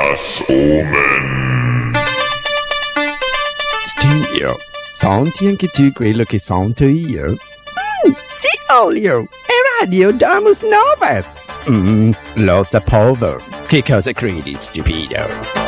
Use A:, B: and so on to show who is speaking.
A: Das Omen.
B: Stigno, senti anche tu quello che sento io? Sì, Olio, è Radio Domus Novus. Lo sapevo. Che cosa credi, stupido?